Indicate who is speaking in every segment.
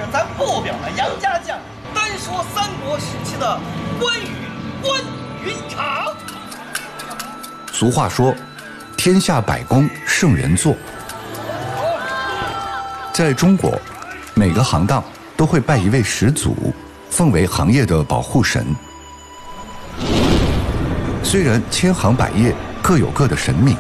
Speaker 1: 咱不表了杨家将，单说三国时期的关羽关云长。
Speaker 2: 俗话说，天下百工圣人做。在中国，每个行当都会拜一位始祖，奉为行业的保护神。虽然千行百业各有各的神明，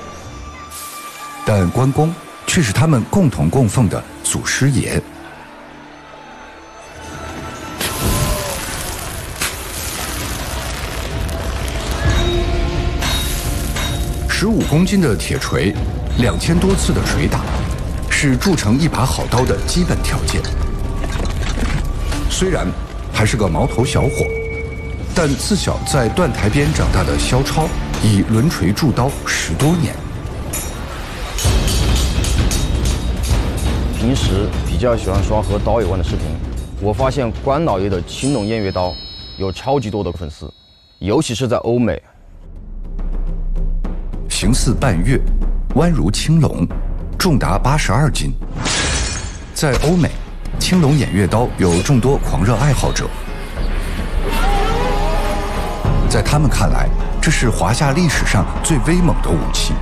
Speaker 2: 但关公却是他们共同供奉的祖师爷。15公斤的铁锤，2000多次的捶打，是铸成一把好刀的基本条件。虽然还是个毛头小伙，但自小在断台边长大的萧超，以抡锤铸刀10多年。
Speaker 3: 平时比较喜欢刷和刀有关的视频，我发现关老爷的青龙偃月刀有超级多的粉丝，尤其是在欧美。
Speaker 2: 形似半月，弯如青龙，重达82斤。在欧美，青龙偃月刀有众多狂热爱好者，在他们看来，这是华夏历史上最威猛的武器。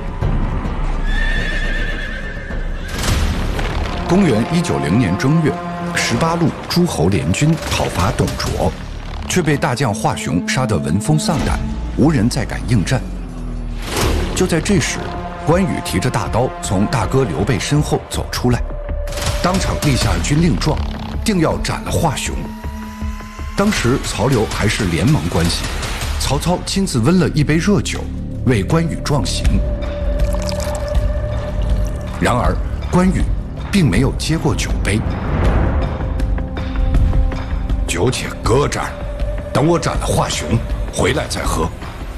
Speaker 2: 公元190年正月，18路诸侯联军讨伐董卓，却被大将华雄杀得闻风丧胆，无人再敢应战。就在这时，关羽提着大刀从大哥刘备身后走出来，当场立下军令状，定要斩了华雄。当时曹刘还是联盟关系，曹操亲自温了一杯热酒，为关羽壮行。然而，关羽并没有接过酒杯。酒且搁这儿，等我斩了华雄，回来再喝。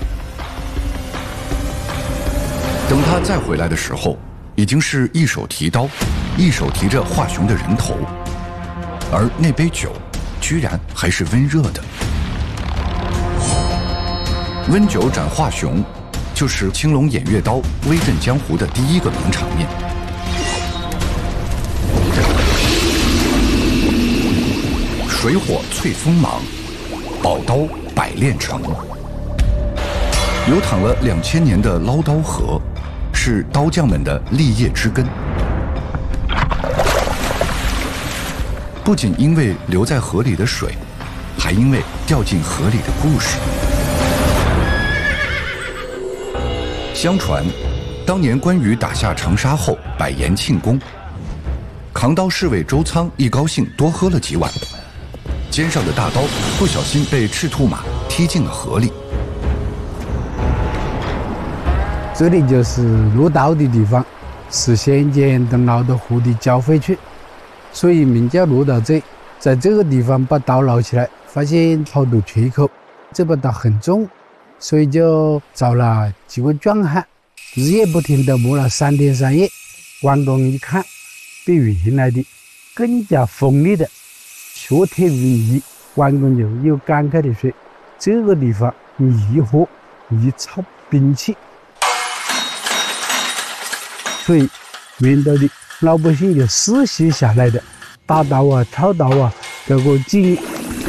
Speaker 2: 等他再回来的时候，已经是一手提刀，一手提着华雄的人头，而那杯酒居然还是温热的。温酒斩华雄，就是青龙偃月刀威震江湖的第一个名场面。水火淬锋芒，宝刀百炼成。流淌了2000年的捞刀河，是刀匠们的立业之根。不仅因为流在河里的水，还因为掉进河里的故事。相传，当年关羽打下长沙后，摆宴庆功，扛刀侍卫周仓一高兴多喝了几碗，肩上的大刀不小心被赤兔马踢进了河里。
Speaker 4: 这里就是落刀的地方，是先前等捞到河里交回去，所以名叫落刀寨。在这个地方把刀捞起来，发现好多缺口，这把刀很重，所以就找了几位壮汉，日夜不停地磨了3天3夜。关公一看，比原来的更加锋利的削铁如泥，关公就又感慨地说：“这个地方宜火宜操兵器。”所以面对的老百姓就世袭下来的大刀啊、操刀啊，这个技艺。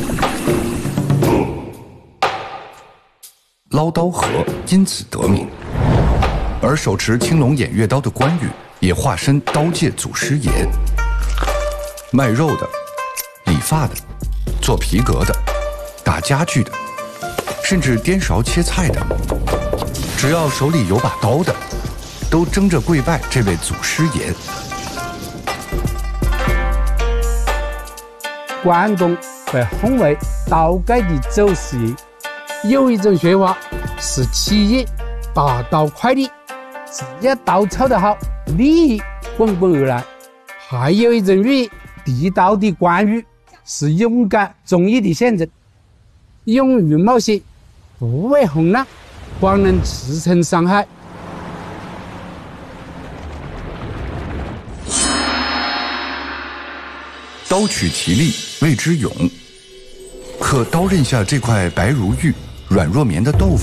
Speaker 2: 捞刀河因此得名，而手持青龙偃月刀的关羽也化身刀界祖师爷。卖肉的、理发的、做皮革的、打家具的，甚至颠勺切菜的，只要手里有把刀的，都争着跪拜这位祖师爷。
Speaker 4: 关公被hon为刀界的祖师爷。有一种说法是企业拔刀快利，只要刀操得好，利益滚滚而来。还有一种寓意，递刀的关羽是勇敢忠义的象征，勇于冒险，不畏风浪，方能驰骋山海。
Speaker 2: 刀取其利，谓之勇。可刀刃下这块白如玉、软若棉的豆腐